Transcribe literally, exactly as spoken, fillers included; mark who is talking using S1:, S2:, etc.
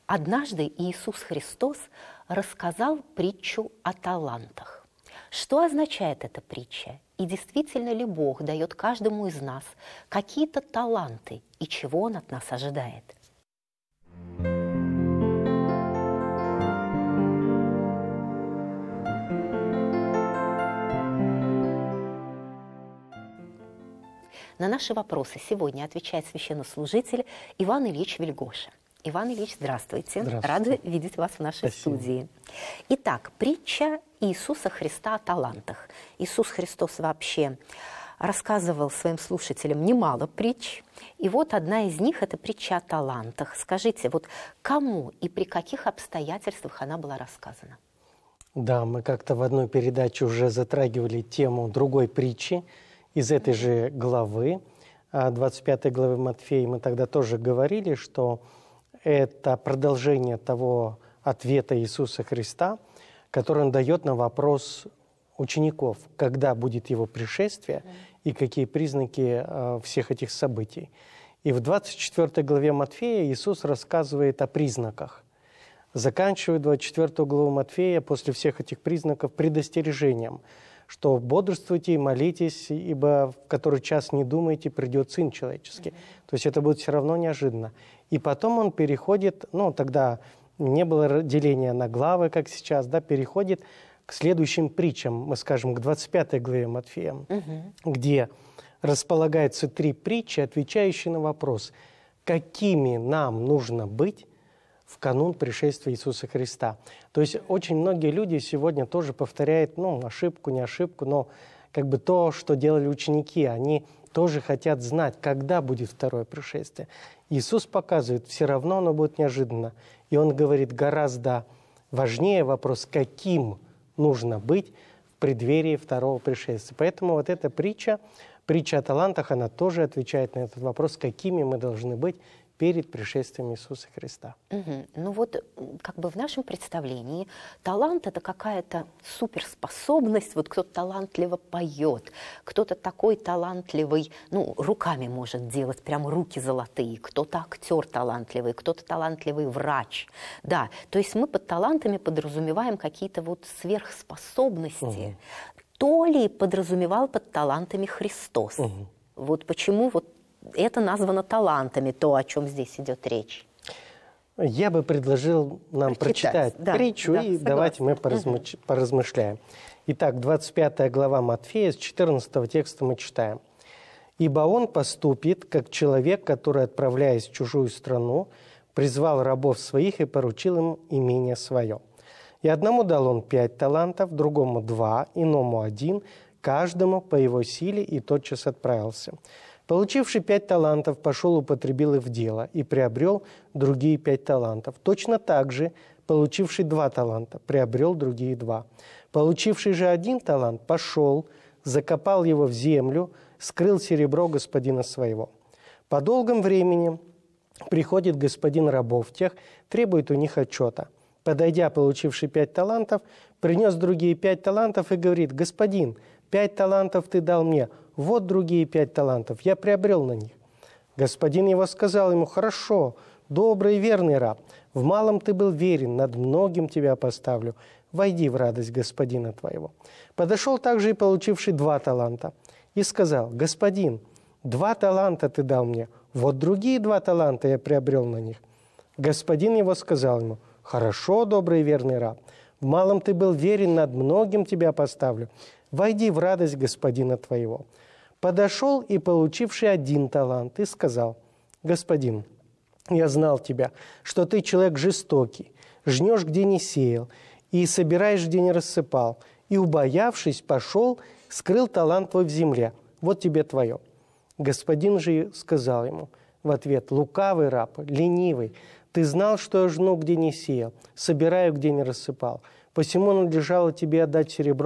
S1: Однажды Иисус Христос рассказал притчу о талантах. Что означает эта притча? И действительно ли Бог дает каждому из нас какие-то таланты, и чего Он от нас ожидает? На наши вопросы сегодня отвечает священнослужитель Иван Ильич Вельгоша. Иван Ильич, здравствуйте.
S2: Здравствуйте.
S1: Рада видеть вас в нашей
S2: Спасибо.
S1: студии. Итак, притча Иисуса Христа о талантах. Иисус Христос вообще рассказывал своим слушателям немало притч. И вот одна из них – это притча о талантах. Скажите, вот кому и при каких обстоятельствах она была рассказана?
S2: Да, мы как-то в одной передаче уже затрагивали тему другой притчи из этой же главы, двадцать пятой главы Матфея. Мы тогда тоже говорили, что это продолжение того ответа Иисуса Христа, который Он дает на вопрос учеников, когда будет Его пришествие и какие признаки э, всех этих событий. И в двадцать четвёртой главе Матфея Иисус рассказывает о признаках. Заканчивает двадцать четвёртую главу Матфея после всех этих признаков предостережением, что бодрствуйте и молитесь, ибо в который час не думайте, придет Сын Человеческий. Mm-hmm. То есть это будет все равно неожиданно. И потом он переходит, ну тогда не было деления на главы, как сейчас, да, переходит к следующим притчам, мы скажем, к двадцать пятой главе Матфея, mm-hmm. где располагаются три притчи, отвечающие на вопрос, какими нам нужно быть в канун пришествия Иисуса Христа. То есть очень многие люди сегодня тоже повторяют, ну, ошибку, не ошибку, но как бы то, что делали ученики, они тоже хотят знать, когда будет второе пришествие. Иисус показывает, все равно оно будет неожиданно. И Он говорит, гораздо важнее вопрос, каким нужно быть в преддверии второго пришествия. Поэтому вот эта притча, притча о талантах, она тоже отвечает на этот вопрос, какими мы должны быть перед пришествием Иисуса Христа.
S1: Угу. Ну вот, как бы в нашем представлении талант – это какая-то суперспособность. Вот кто-то талантливо поет, кто-то такой талантливый, ну, руками может делать, прям руки золотые, кто-то актер талантливый, кто-то талантливый врач. Да, то есть мы под талантами подразумеваем какие-то вот сверхспособности. Угу. То ли подразумевал под талантами Христос. Угу. Вот почему вот это названо талантами, то, о чем здесь идет речь.
S2: Я бы предложил нам прочитать, прочитать да, притчу, да, и согласна. Давайте мы поразмыш... угу. поразмышляем. Итак, двадцать пятая глава Матфея, с четырнадцатого текста мы читаем. «Ибо он поступит, как человек, который, отправляясь в чужую страну, призвал рабов своих и поручил им имение свое. И одному дал он пять талантов, другому два, иному один, каждому по его силе, и тотчас отправился. Получивший пять талантов, пошел, употребил их в дело и приобрел другие пять талантов. Точно так же, получивший два таланта, приобрел другие два. Получивший же один талант, пошел, закопал его в землю, скрыл серебро господина своего. По долгом времени приходит господин рабов тех, требует у них отчета. Подойдя, получивший пять талантов, принес другие пять талантов и говорит: господин, пять талантов ты дал мне, вот другие пять талантов, я приобрел на них. Господин его сказал ему: хорошо, добрый и верный раб, в малом ты был верен, над многим тебя поставлю, войди в радость господина твоего. Подошел также и получивший два таланта и сказал: господин, два таланта ты дал мне, вот другие два таланта я приобрел на них. Господин его сказал ему: хорошо, добрый и верный раб, в малом ты был верен, над многим тебя поставлю, войди в радость господина твоего. Подошел и получивший один талант и сказал: господин, я знал тебя, что ты человек жестокий, жнешь, где не сеял, и собираешь, где не рассыпал, и, убоявшись, пошел, скрыл талант твой в земле, вот тебе твое. Господин же сказал ему в ответ: лукавый раб, ленивый, ты знал, что я жну, где не сеял, собираю, где не рассыпал, посему надлежало тебе отдать серебро